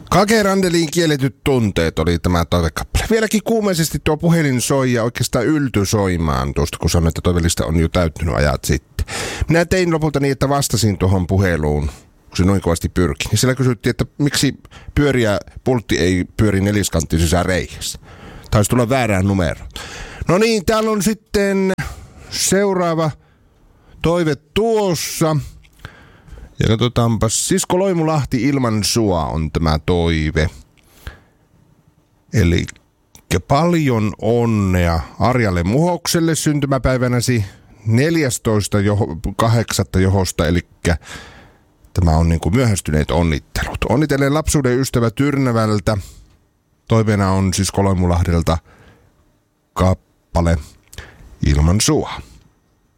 Kake Randeliin kielletyt tunteet oli tämä toivekappale. Vieläkin kuumeisesti tuo puhelin soi ja oikeastaan yltyi soimaan tuosta, kun sanoin, että toivellista on jo täyttynyt ajat sitten. Minä tein lopulta niin, että vastasin tuohon puheluun, kun se noin kovasti pyrki. Ja siellä kysyttiin, että miksi pultti ei pyöri neliskanttisessa reiässä. Taisi tulla väärään numero. No niin, täällä on sitten seuraava toive tuossa. Ja katsotaanpas, Sisko Loimulahti ilman sua on tämä toive. Eli paljon onnea Arjalle Muhokselle syntymäpäivänäsi 14.8. johosta, eli tämä on niin kuin myöhästyneet onnittelut. Onnitellen lapsuuden ystävä Tyrnävältä. Toiveena on Sisko Loimulahdelta kappale Ilman sua.